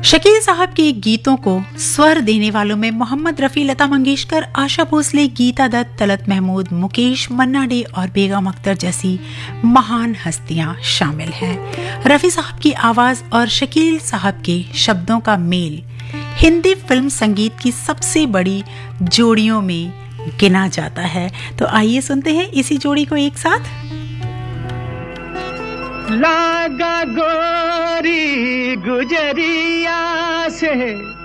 शकील साहब के गीतों को स्वर देने वालों में मोहम्मद रफी, लता मंगेशकर, आशा भोसले, गीता दत्त, तलत महमूद, मुकेश, मन्ना डे और बेगम अख्तर जैसी महान हस्तियां शामिल हैं। रफी साहब की आवाज और शकील साहब के शब्दों का मेल हिंदी फिल्म संगीत की सबसे बड़ी जोड़ियों में गिना जाता है। तो आइए सुनते हैं इसी जोड़ी को एक साथ। लागा गोरी गुजरिया से